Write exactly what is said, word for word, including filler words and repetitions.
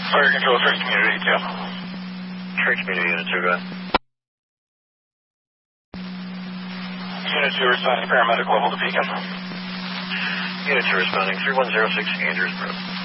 Fire control, Church Community two. Church Community Unit two, go ahead. Unit two responding, paramedic level to Beacon. Unit two responding, three one zero six Andrews Road.